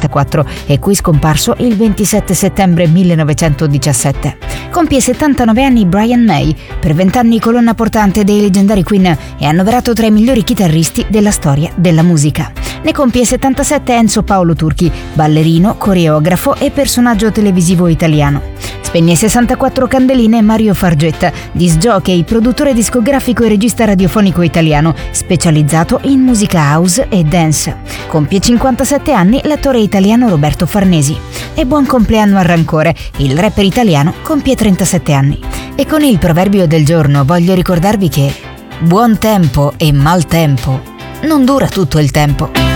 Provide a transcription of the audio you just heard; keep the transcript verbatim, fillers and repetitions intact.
sessantaquattro e qui scomparso il ventisette settembre millenovecentodiciassette. Compie settantanove anni Brian May, per vent'anni colonna portante dei leggendari Queen e annoverato tra i migliori chitarristi della storia della musica. Ne compie settantasette Enzo Paolo Turchi, ballerino, coreografo e personaggio televisivo italiano. Spegne sessantaquattro candeline Mario Fargetta, disc jockey, produttore discografico e regista radiofonico italiano, specializzato in musica house e dance. Compie cinquantasette anni l'attore italiano Roberto Farnesi. E buon compleanno a Rancore, il rapper italiano compie trentasette anni. E con il proverbio del giorno voglio ricordarvi che buon tempo e mal tempo non dura tutto il tempo.